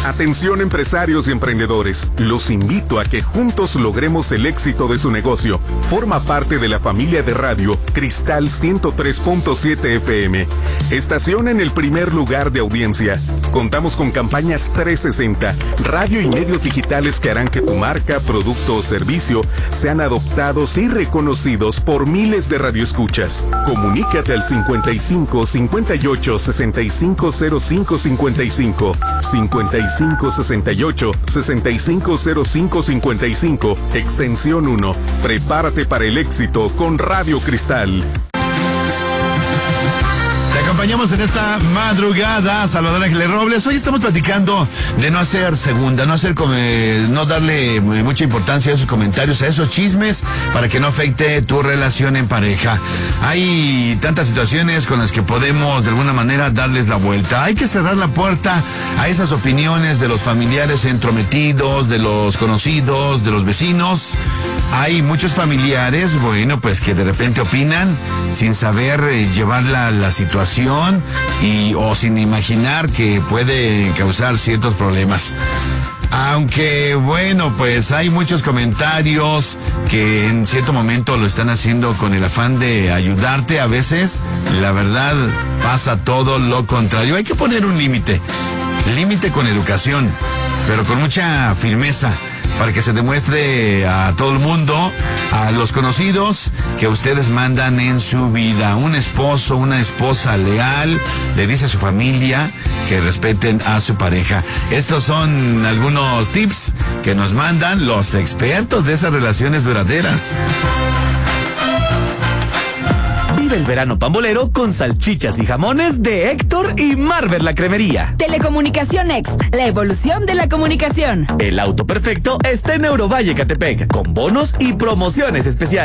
Atención empresarios y emprendedores, los invito a que juntos logremos el éxito de su negocio. Forma parte de la familia de radio Cristal 103.7 FM, estación en el primer lugar de audiencia. Contamos con campañas 360, radio y medios digitales que harán que tu marca, producto o servicio sean adoptados y reconocidos por miles de radioescuchas. Comunícate al 55 58 65 05 55 68 6505 55, extensión 1. Prepárate para el éxito con Radio Cristal. Te acompañamos en esta madrugada, Salvador Ángeles Robles. Hoy estamos platicando de no hacer segunda, no darle mucha importancia a esos comentarios, a esos chismes, para que no afecte tu relación en pareja. Hay tantas situaciones con las que podemos de alguna manera darles la vuelta. Hay que cerrar la puerta a esas opiniones de los familiares entrometidos, de los conocidos, de los vecinos. Hay muchos familiares, pues que de repente opinan sin saber llevar la situación o sin imaginar que puede causar ciertos problemas. Aunque pues hay muchos comentarios que en cierto momento lo están haciendo con el afán de ayudarte. A veces, la verdad, pasa todo lo contrario. Hay que poner un límite con educación, pero con mucha firmeza, para que se demuestre a todo el mundo, a los conocidos, que ustedes mandan en su vida. Un esposo, una esposa leal, le dice a su familia que respeten a su pareja. Estos son algunos tips que nos mandan los expertos de esas relaciones duraderas. Vive el verano pambolero con salchichas y jamones de Héctor y Marvel la Cremería. Telecomunicación Next, la evolución de la comunicación. El auto perfecto está en Eurovalle, Catepec, con bonos y promociones especiales.